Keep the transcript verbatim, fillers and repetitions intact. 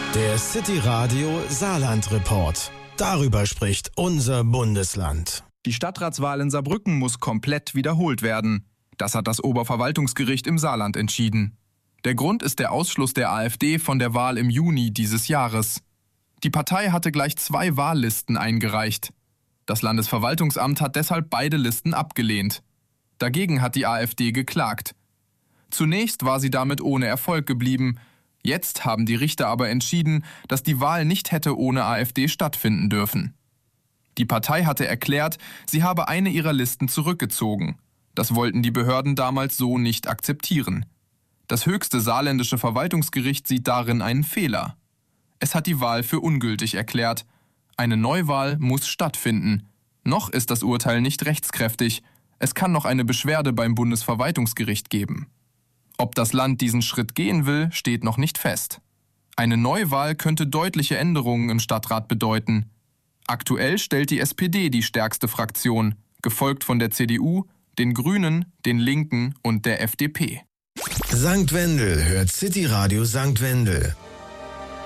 Der City Radio Saarland Report. Darüber spricht unser Bundesland. Die Stadtratswahl in Saarbrücken muss komplett wiederholt werden. Das hat das Oberverwaltungsgericht im Saarland entschieden. Der Grund ist der Ausschluss der AfD von der Wahl im Juni dieses Jahres. Die Partei hatte gleich zwei Wahllisten eingereicht. Das Landesverwaltungsamt hat deshalb beide Listen abgelehnt. Dagegen hat die AfD geklagt. Zunächst war sie damit ohne Erfolg geblieben. Jetzt haben die Richter aber entschieden, dass die Wahl nicht hätte ohne AfD stattfinden dürfen. Die Partei hatte erklärt, sie habe eine ihrer Listen zurückgezogen. Das wollten die Behörden damals so nicht akzeptieren. Das höchste saarländische Verwaltungsgericht sieht darin einen Fehler. Es hat die Wahl für ungültig erklärt. Eine Neuwahl muss stattfinden. Noch ist das Urteil nicht rechtskräftig. Es kann noch eine Beschwerde beim Bundesverwaltungsgericht geben. Ob das Land diesen Schritt gehen will, steht noch nicht fest. Eine Neuwahl könnte deutliche Änderungen im Stadtrat bedeuten. Aktuell stellt die S P D die stärkste Fraktion, gefolgt von der C D U, den Grünen, den Linken und der F D P. Sankt Wendel hört City Radio Sankt Wendel.